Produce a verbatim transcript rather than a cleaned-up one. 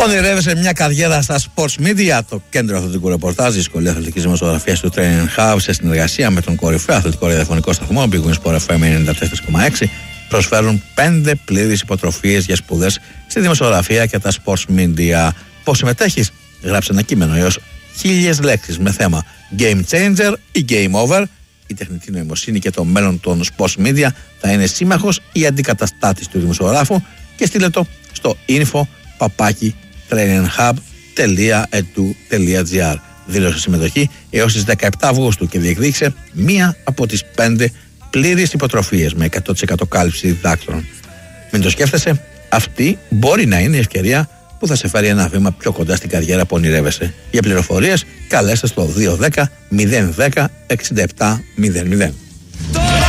Ονειρεύεσαι μια καριέρα στα Sports Media, το κέντρο αθλητικού ρεπορτάζ, η σχολή αθλητικής δημοσιογραφίας του Training Hub, σε συνεργασία με τον κορυφαίο αθλητικό ραδιοφωνικό σταθμό Big Win Sport εφ εμ ενενήντα τέσσερα κόμμα έξι, προσφέρουν πέντε πλήρεις υποτροφίες για σπουδές στη δημοσιογραφία και τα Sports Media. Πώς συμμετέχεις? Γράψε ένα κείμενο έως χίλιες λέξεις με θέμα Game Changer ή Game Over. Η τεχνητή νοημοσύνη και το μέλλον των Sports Media θα είναι σύμμαχος ή αντικαταστάτης του δημοσιογράφου, και στείλε το στο info παπάκι traininghub τελεία edu τελεία gr. Δήλωσε συμμετοχή έως τις δεκαεπτά Αυγούστου και διεκδίκησε μία από τις πέντε πλήρεις υποτροφίες με εκατό τοις εκατό κάλυψη διδάκτρων. Μην το σκέφτεσαι, αυτή μπορεί να είναι η ευκαιρία που θα σε φέρει ένα βήμα πιο κοντά στην καριέρα που ονειρεύεσαι. Για πληροφορίες καλέστε στο δύο ένα μηδέν ένα μηδέν εξήντα επτά μηδέν μηδέν.